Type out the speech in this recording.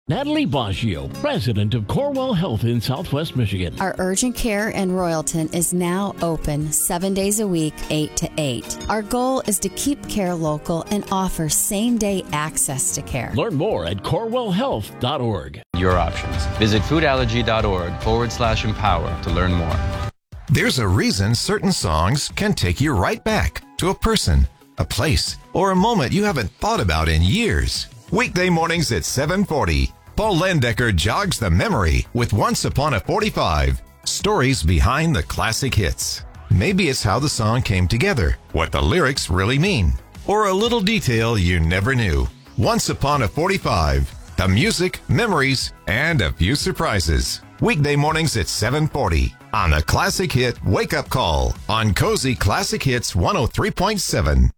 Natalie Baggio, president of Corewell Health in Southwest Michigan. Our urgent care in Royalton is now open 7 days a week, 8 to 8. Our goal is to keep care local and offer same-day access to care. Learn more at corewellhealth.org. Your options. Visit foodallergy.org/empower to learn more. There's a reason certain songs can take you right back to a person, a place, or a moment you haven't thought about in years. Weekday mornings at 7:40, Paul Landecker jogs the memory with Once Upon a 45, stories behind the classic hits. Maybe it's how the song came together, what the lyrics really mean, or a little detail you never knew. Once Upon a 45, the music, memories, and a few surprises. Weekday mornings at 7:40 on the Classic Hit Wake Up Call on Cozy Classic Hits 103.7.